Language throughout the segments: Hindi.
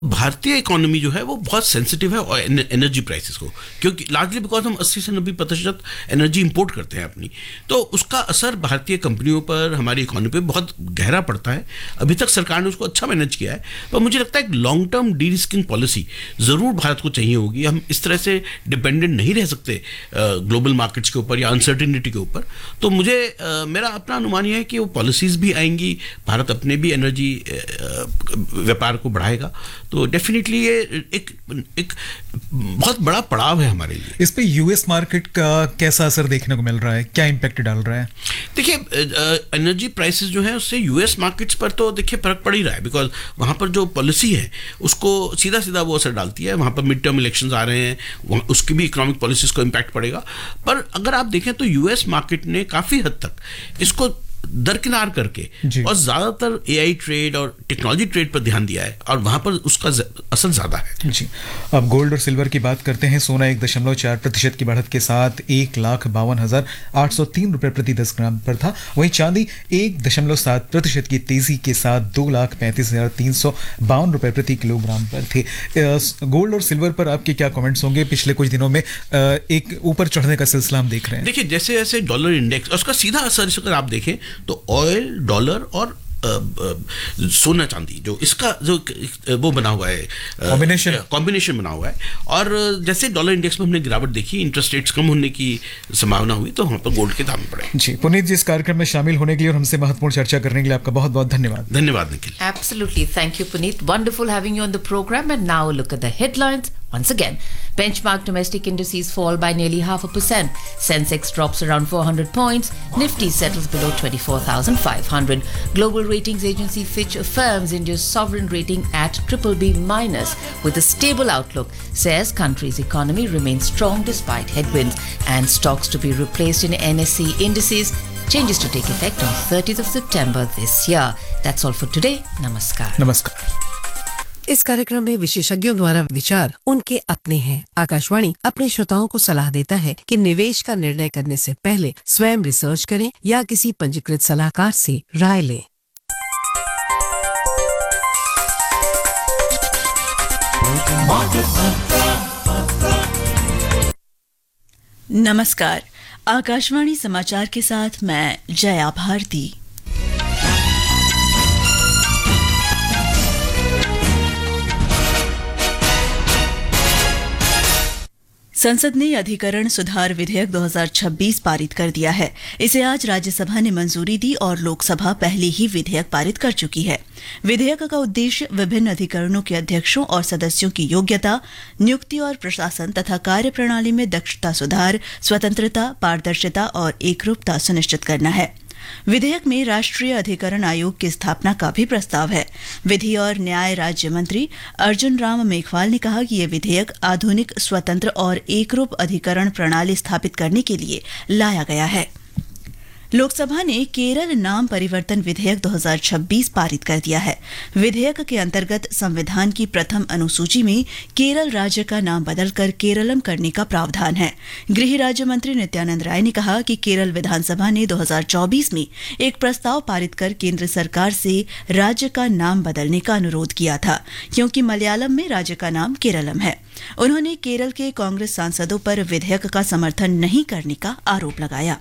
भारतीय इकोनॉमी जो है वो बहुत सेंसिटिव है और एनर्जी प्राइसेस को, क्योंकि लार्जली बिकॉज हम 80 से 90% एनर्जी इंपोर्ट करते हैं अपनी, तो उसका असर भारतीय कंपनियों पर, हमारी इकोनॉमी पे बहुत गहरा पड़ता है। अभी तक सरकार ने उसको अच्छा मैनेज किया है, पर मुझे लगता है एक long term D risking policy ज़रूर भारत को चाहिए होगी। हम इस तरह से डिपेंडेंट नहीं रह सकते ग्लोबल मार्केट्स के ऊपर या अनसर्टिनिटी के ऊपर। तो मुझे मेरा अपना अनुमान यह है कि वो पॉलिसीज़ भी आएंगी, भारत अपने भी एनर्जी व्यापार को बढ़ाएगा। तो डेफिनेटली ये एक बहुत बड़ा पड़ाव है हमारे लिए। इस पे यूएस मार्केट का कैसा असर देखने को मिल रहा है, क्या इम्पैक्ट डाल रहा है? देखिए, एनर्जी प्राइसेस जो है उससे यूएस मार्केट्स पर तो देखिए फर्क पड़ ही रहा है, बिकॉज वहाँ पर जो पॉलिसी है उसको सीधा सीधा वो असर डालती है। वहाँ पर मिड टर्म इलेक्शंस आ रहे हैं, उसकी भी इकोनॉमिक पॉलिसीज को इम्पैक्ट पड़ेगा। पर अगर आप देखें तो यूएस मार्केट ने काफ़ी हद तक इसको दरकिनार करके और ज्यादातर एआई ट्रेड और टेक्नोलॉजी ट्रेड पर ध्यान दिया है, और वहां पर उसका असर ज्यादा है जी। अब गोल्ड और सिल्वर की बात करते हैं। सोना 1.4% की बढ़त के साथ 1,52,803 रुपए प्रति 10 ग्राम पर था। वहीं चांदी 1.7% की तेजी के साथ 2,35,352 रुपए प्रति किलोग्राम पर थे। गोल्ड और सिल्वर पर आपके क्या कमेंट्स होंगे? पिछले कुछ दिनों में एक ऊपर चढ़ने का सिलसिला हम देख रहे हैं। देखिए, जैसे जैसे डॉलर इंडेक्स, उसका सीधा असर अगर आप देखें तो ऑयल, डॉलर और सोना चांदी, जो इसका जो वो बना हुआ है, कॉम्बिनेशन बना हुआ है। और जैसे डॉलर इंडेक्स में हमने गिरावट देखी, इंटरेस्ट रेट्स कम होने की संभावना हुई, तो वहाँ पर गोल्ड के दाम बढ़े। जी, पुनीत जी, इस कार्यक्रम में शामिल होने के लिए और हमसे महत्वपूर्ण चर्चा करने के लिए आपका बहुत बहुत धन्यवाद। धन्यवाद Nikhil. Absolutely, thank you Puneet, wonderful having you on the program. And now look at the headlines once again. Benchmark domestic indices fall by nearly 0.5%. Sensex drops around 400 points. Nifty settles below 24,500. Global ratings agency Fitch affirms India's sovereign rating at BBB- with a stable outlook. Says country's economy remains strong despite headwinds. And stocks to be replaced in NSE indices. Changes to take effect on 30th of September this year. That's all for today. Namaskar. नमस्कार। इस कार्यक्रम में विशेषज्ञों द्वारा विचार उनके अपने हैं। आकाशवाणी अपने श्रोताओं को सलाह देता है कि निवेश का निर्णय करने से पहले स्वयं रिसर्च करें या किसी पंजीकृत सलाहकार से राय लें। नमस्कार, आकाशवाणी समाचार के साथ मैं जया भारती। संसद ने अधिकरण सुधार विधेयक 2026 पारित कर दिया है। इसे आज राज्यसभा ने मंजूरी दी और लोकसभा पहले ही विधेयक पारित कर चुकी है। विधेयक का उद्देश्य विभिन्न अधिकरणों के अध्यक्षों और सदस्यों की योग्यता, नियुक्ति और प्रशासन तथा कार्यप्रणाली में दक्षता सुधार, स्वतंत्रता, पारदर्शिता और एकरूपता सुनिश्चित करना है। विधेयक में राष्ट्रीय अधिकरण आयोग की स्थापना का भी प्रस्ताव है। विधि और न्याय राज्य मंत्री अर्जुन राम मेघवाल ने कहा कि यह विधेयक आधुनिक, स्वतंत्र और एकरूप अधिकरण प्रणाली स्थापित करने के लिए लाया गया है। लोकसभा ने केरल नाम परिवर्तन विधेयक 2026 पारित कर दिया है। विधेयक के अंतर्गत संविधान की प्रथम अनुसूची में केरल राज्य का नाम बदलकर केरलम करने का प्रावधान है। गृह राज्य मंत्री नित्यानंद राय ने कहा कि केरल विधानसभा ने 2024 में एक प्रस्ताव पारित कर केंद्र सरकार से राज्य का नाम बदलने का अनुरोध किया था, क्योंकि मलयालम में राज्य का नाम केरलम है। उन्होंने केरल के कांग्रेस सांसदों पर विधेयक का समर्थन नहीं करने का आरोप लगाया।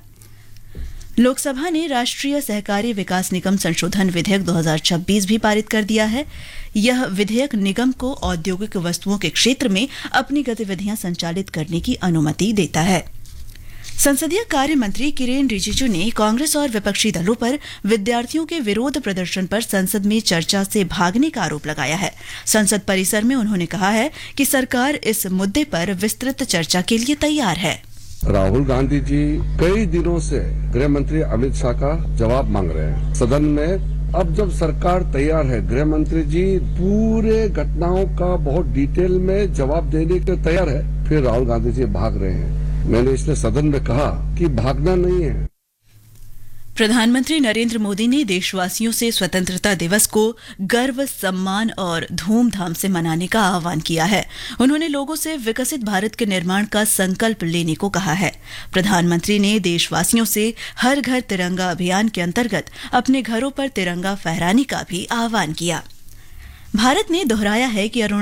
लोकसभा ने राष्ट्रीय सहकारी विकास निगम संशोधन विधेयक 2026 भी पारित कर दिया है। यह विधेयक निगम को औद्योगिक वस्तुओं के क्षेत्र में अपनी गतिविधियां संचालित करने की अनुमति देता है। संसदीय कार्य मंत्री किरेन रिजिजू ने कांग्रेस और विपक्षी दलों पर विद्यार्थियों के विरोध प्रदर्शन पर संसद में चर्चा से भागने का आरोप लगाया है। संसद परिसर में उन्होंने कहा है कि सरकार इस मुद्दे पर विस्तृत चर्चा के लिए तैयार है। राहुल गांधी जी कई दिनों से गृह मंत्री अमित शाह का जवाब मांग रहे हैं सदन में। अब जब सरकार तैयार है, गृह मंत्री जी पूरे घटनाओं का बहुत डिटेल में जवाब देने के लिए तैयार है, फिर राहुल गांधी जी भाग रहे हैं। मैंने इसलिए सदन में कहा कि भागना नहीं है। प्रधानमंत्री नरेंद्र मोदी ने देशवासियों से स्वतंत्रता दिवस को गर्व, सम्मान और धूमधाम से मनाने का आह्वान किया है। उन्होंने लोगों से विकसित भारत के निर्माण का संकल्प लेने को कहा है। प्रधानमंत्री ने देशवासियों से हर घर तिरंगा अभियान के अंतर्गत अपने घरों पर तिरंगा फहराने का भी आह्वान किया। भारत ने दोहराया है कि